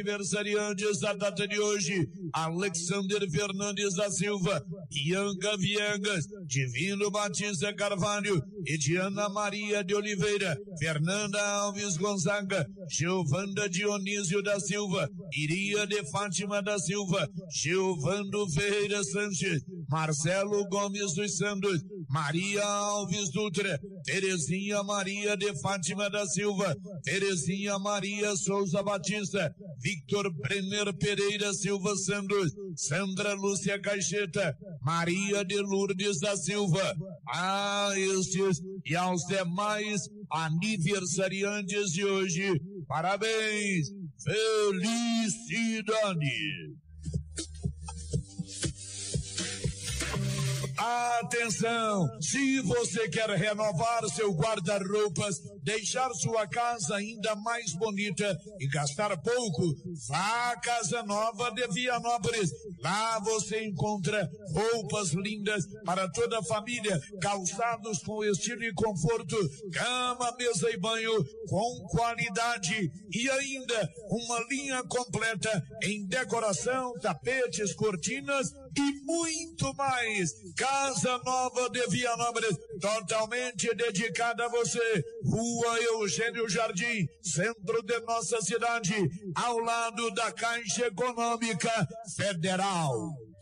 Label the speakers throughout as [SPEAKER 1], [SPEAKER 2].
[SPEAKER 1] Aniversariantes da data de hoje: Alexander Fernandes da Silva, Bianca Viegas, Divino Batista Carvalho, Ediana Maria de Oliveira, Fernanda Alves Gonzaga, Giovanda Dionísio da Silva, Iria de Fátima da Silva, Giovando Ferreira Sanches, Marcelo Gomes dos Santos, Maria Alves Dutra, Terezinha Maria de Fátima da Silva, Terezinha Maria Souza Batista, Victor Brenner Pereira Silva Santos, Sandra Lúcia Caixeta, Maria de Lourdes da Silva. A estes e aos demais aniversariantes de hoje, parabéns, felicidade. Atenção! Se você quer renovar seu guarda-roupas, deixar sua casa ainda mais bonita e gastar pouco, vá à Casa Nova de Vianópolis. Lá você encontra roupas lindas para toda a família, calçados com estilo e conforto, cama, mesa e banho com qualidade e ainda uma linha completa em decoração, tapetes, cortinas e muito mais. Casa Nova de Vianópolis, totalmente dedicada a você. Rua Eugênio Jardim, centro de nossa cidade, ao lado da Caixa Econômica Federal.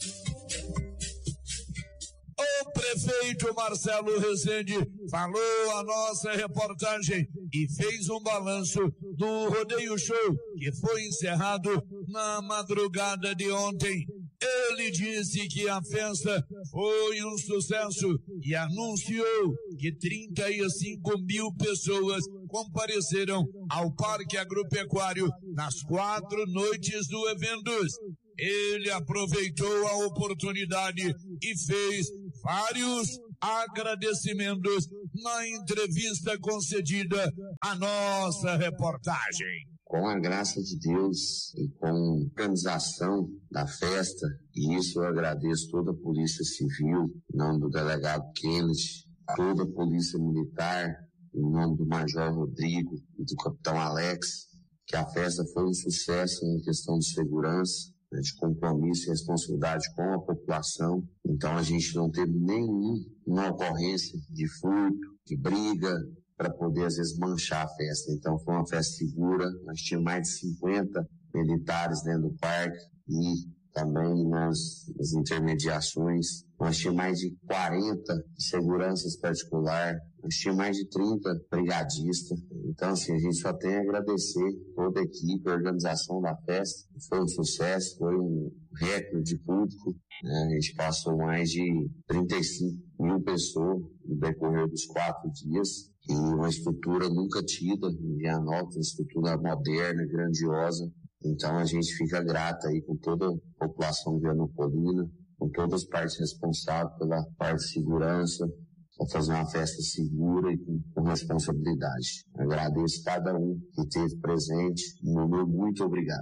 [SPEAKER 1] O prefeito Marcelo Rezende falou a nossa reportagem e fez um balanço do Rodeio Show, que foi encerrado na madrugada de ontem. Ele disse que a festa foi um sucesso e anunciou que 35.000 pessoas compareceram ao Parque Agropecuário nas 4 noites do evento. Ele aproveitou a oportunidade e fez vários agradecimentos na entrevista concedida à nossa reportagem.
[SPEAKER 2] Com a graça de Deus e com a organização da festa, e isso eu agradeço toda a Polícia Civil, em nome do delegado Kennedy, toda a Polícia Militar, em nome do Major Rodrigo e do Capitão Alex, que a festa foi um sucesso em questão de segurança, de compromisso e responsabilidade com a população. Então a gente não teve nenhuma ocorrência de furto, de briga, para poder às vezes manchar a festa. Então foi uma festa segura. Nós tínhamos mais de 50 militares dentro do parque e também nas intermediações nós tínhamos mais de 40 de seguranças particular, nós tínhamos mais de 30 brigadistas. Então assim, a gente só tem a agradecer toda a equipe, a organização da festa. Foi um sucesso, foi um recorde público, né? A gente passou mais de 35.000 pessoas no decorrer dos 4 dias, e uma estrutura nunca tida em Vianópolis, uma estrutura moderna, grandiosa. Então a gente fica grato aí com toda a população vianopolina, com todas as partes responsáveis pela parte de segurança, para fazer uma festa segura e com responsabilidade. Agradeço cada um que esteve presente. Meu muito obrigado.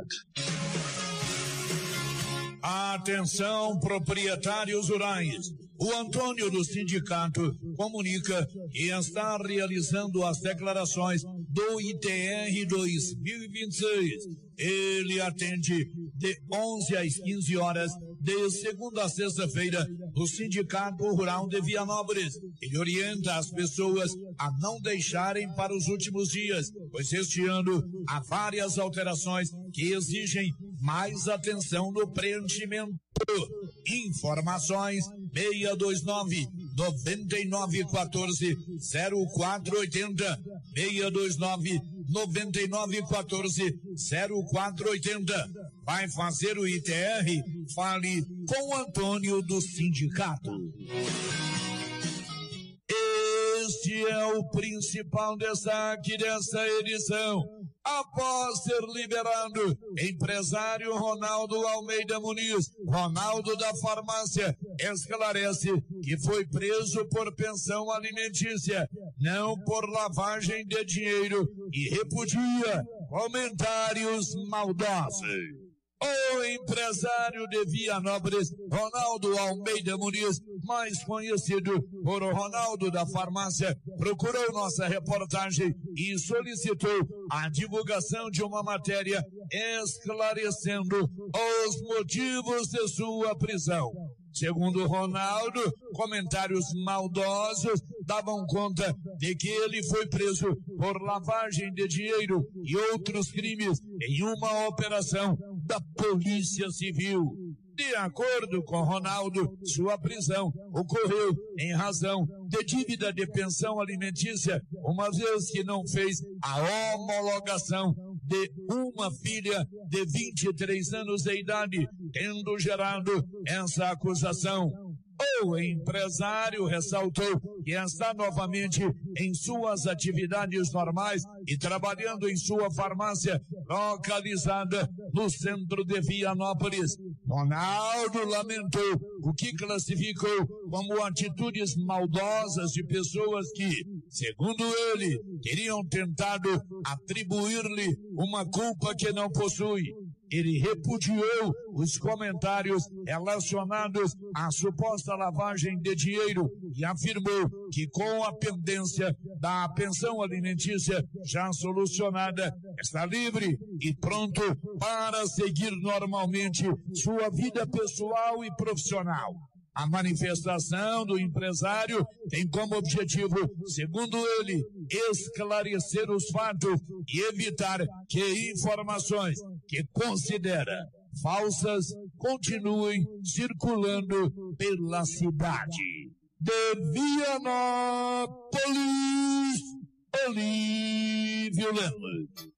[SPEAKER 1] Atenção, proprietários rurais. O Antônio do sindicato comunica que está realizando as declarações do ITR 2026. Ele atende de 11 às 15 horas, de segunda a sexta-feira, no Sindicato Rural de Vianópolis. Ele orienta as pessoas a não deixarem para os últimos dias, pois este ano há várias alterações que exigem mais atenção no preenchimento. Informações 629-9914-0480, 629-9914-0480. Vai fazer o ITR? Fale com o Antônio do sindicato. Este é o principal destaque dessa edição. Após ser liberado, empresário Ronaldo Almeida Muniz, Ronaldo da Farmácia, esclarece que foi preso por pensão alimentícia, não por lavagem de dinheiro, e repudia comentários maldosos. O empresário de Vianópolis, Ronaldo Almeida Muniz, mais conhecido por Ronaldo da Farmácia, procurou nossa reportagem e solicitou a divulgação de uma matéria esclarecendo os motivos de sua prisão. Segundo Ronaldo, comentários maldosos davam conta de que ele foi preso por lavagem de dinheiro e outros crimes em uma operação da Polícia Civil. De acordo com Ronaldo, sua prisão ocorreu em razão de dívida de pensão alimentícia, uma vez que não fez a homologação de uma filha de 23 anos de idade, tendo gerado essa acusação. O empresário ressaltou que está novamente em suas atividades normais e trabalhando em sua farmácia localizada no centro de Vianópolis. Ronaldo lamentou o que classificou como atitudes maldosas de pessoas que, segundo ele, teriam tentado atribuir-lhe uma culpa que não possui. Ele repudiou os comentários relacionados à suposta lavagem de dinheiro e afirmou que com a pendência da pensão alimentícia já solucionada, está livre e pronto para seguir normalmente sua vida pessoal e profissional. A manifestação do empresário tem como objetivo, segundo ele, esclarecer os fatos e evitar que informações que considera falsas continuem circulando pela cidade. De Vianópolis, Olívio Lemos.